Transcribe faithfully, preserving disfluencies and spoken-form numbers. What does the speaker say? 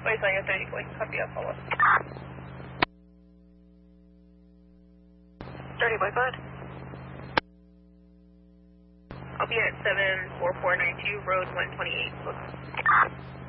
Wait, so I got thirty points. Copy up, follow up. thirty boy, go ahead. I'll be at seven four four nine two, road one twenty-eight.